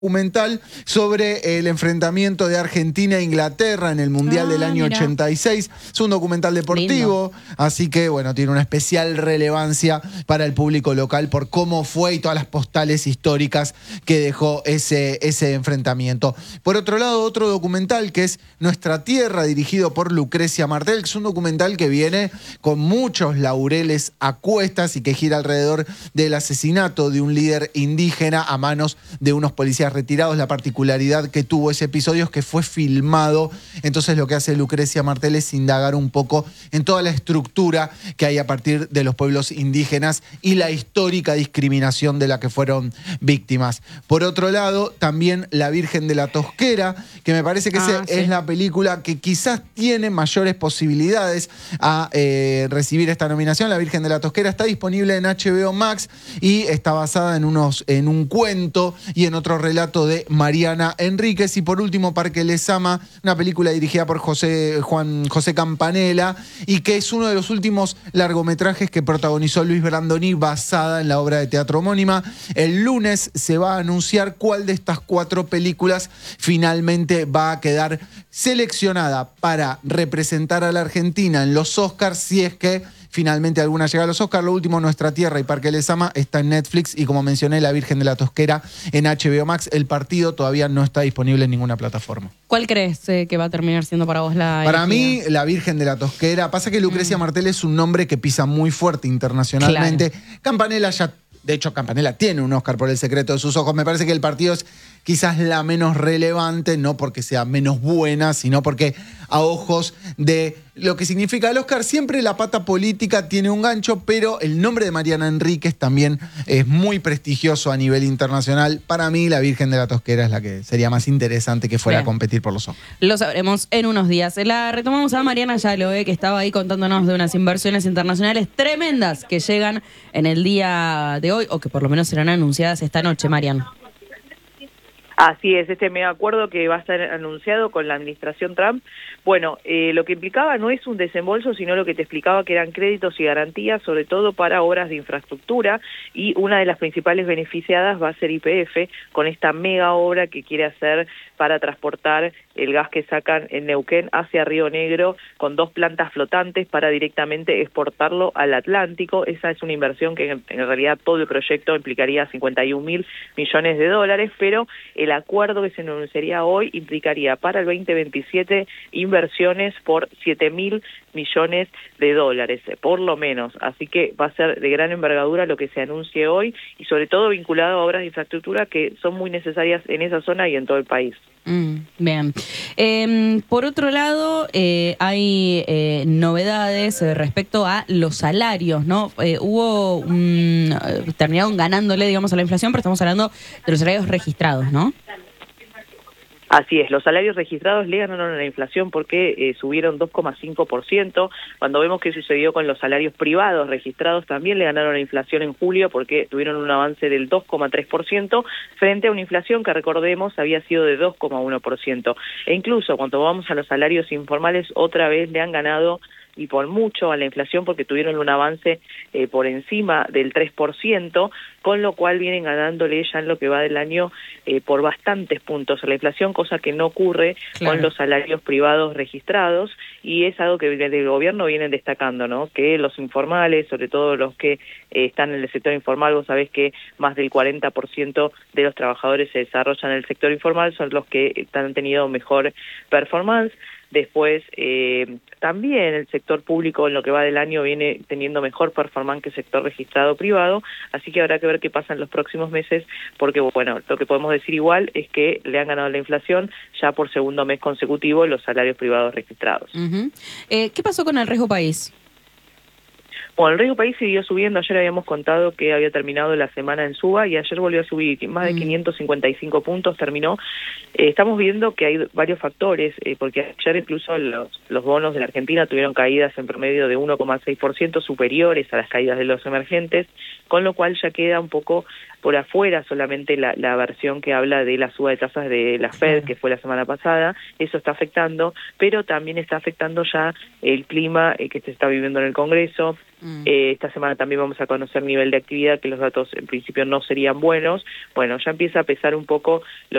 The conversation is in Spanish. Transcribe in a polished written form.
Documental sobre el enfrentamiento de Argentina e Inglaterra en el Mundial del año 86. Es un documental deportivo, así que bueno, tiene una especial relevancia para el público local por cómo fue y todas las postales históricas que dejó ese enfrentamiento. Por otro lado, otro documental que es Nuestra Tierra, dirigido por Lucrecia Martel, que es un documental que viene con muchos laureles a cuestas y que gira alrededor del asesinato de un líder indígena a manos de unos policías retirados. La particularidad que tuvo ese episodio es que fue filmado, entonces lo que hace Lucrecia Martel es indagar un poco en toda la estructura que hay a partir de los pueblos indígenas y la histórica discriminación de la que fueron víctimas. Por otro lado, también La Virgen de la Tosquera, que me parece que es la película que quizás tiene mayores posibilidades a recibir esta nominación. La Virgen de la Tosquera está disponible en HBO Max y está basada en un cuento y en otro relato de Mariana Enríquez. Y por último, Parque Lezama, una película dirigida por José Campanella y que es uno de los últimos largometrajes que protagonizó Luis Brandoni, basada en la obra de teatro homónima. El lunes se va a anunciar cuál de estas 4 películas finalmente va a quedar seleccionada para representar a la Argentina en los Oscars, si es que finalmente alguna llega a los Oscars. Lo último, Nuestra Tierra y Parque Lezama está en Netflix y, como mencioné, La Virgen de la Tosquera en HBO Max. El partido todavía no está disponible en ninguna plataforma. ¿Cuál crees que va a terminar siendo para vos la Para elegida? mí, La Virgen de la Tosquera. Pasa que Lucrecia Martel es un nombre que pisa muy fuerte internacionalmente. Claro. Campanella ya... De hecho, Campanella tiene un Oscar por El secreto de sus ojos. Me parece que El partido es quizás la menos relevante, no porque sea menos buena, sino porque a ojos de lo que significa el Oscar, siempre la pata política tiene un gancho, pero el nombre de Mariana Enríquez también es muy prestigioso a nivel internacional. Para mí, La Virgen de la Tosquera es la que sería más interesante que fuera a competir por los Oscars. Lo sabremos en unos días. La retomamos a Mariana Yaloe, que estaba ahí contándonos de unas inversiones internacionales tremendas que llegan en el día de hoy, o que por lo menos serán anunciadas esta noche, Marian. Así es, este mega acuerdo que va a estar anunciado con la administración Trump, bueno, lo que implicaba no es un desembolso, sino lo que te explicaba que eran créditos y garantías, sobre todo para obras de infraestructura, y una de las principales beneficiadas va a ser YPF, con esta mega obra que quiere hacer para transportar el gas que sacan en Neuquén hacia Río Negro, con 2 plantas flotantes para directamente exportarlo al Atlántico. Esa es una inversión que en realidad todo el proyecto implicaría 51.000 millones de dólares, pero el acuerdo que se anunciaría hoy implicaría para el 2027 inversiones por 7.000 millones de dólares, por lo menos. Así que va a ser de gran envergadura lo que se anuncie hoy y sobre todo vinculado a obras de infraestructura que son muy necesarias en esa zona y en todo el país. Bien. Por otro lado, hay novedades respecto a los salarios, ¿no? Terminaron ganándole, digamos, a la inflación, pero estamos hablando de los salarios registrados, ¿no? Así es, los salarios registrados le ganaron a la inflación porque subieron 2,5%. Cuando vemos qué sucedió con los salarios privados registrados, también le ganaron a la inflación en julio porque tuvieron un avance del 2,3% frente a una inflación que, recordemos, había sido de 2,1%. E incluso cuando vamos a los salarios informales, otra vez le han ganado y por mucho a la inflación porque tuvieron un avance por encima del 3%, con lo cual vienen ganándole ya en lo que va del año por bastantes puntos a la inflación, cosa que no ocurre con los salarios privados registrados, y es algo que desde el gobierno vienen destacando, ¿no? Que los informales, sobre todo los que están en el sector informal, vos sabés que más del 40% de los trabajadores se desarrollan en el sector informal, son los que han tenido mejor performance. Después, también el sector público en lo que va del año viene teniendo mejor performance que el sector registrado privado, así que habrá que ver qué pasa en los próximos meses, porque bueno, lo que podemos decir igual es que le han ganado la inflación ya por segundo mes consecutivo los salarios privados registrados. ¿Qué pasó con el riesgo país? Bueno, el riesgo país siguió subiendo. Ayer habíamos contado que había terminado la semana en suba y ayer volvió a subir más de 555 puntos, terminó. Estamos viendo que hay varios factores, porque ayer incluso los bonos de la Argentina tuvieron caídas en promedio de 1,6% superiores a las caídas de los emergentes, con lo cual ya queda un poco por afuera solamente la versión que habla de la suba de tasas de la Fed, que fue la semana pasada. Eso está afectando, pero también está afectando ya el clima que se está viviendo en el Congreso, Esta semana también vamos a conocer nivel de actividad, que los datos en principio no serían buenos. Bueno, ya empieza a pesar un poco lo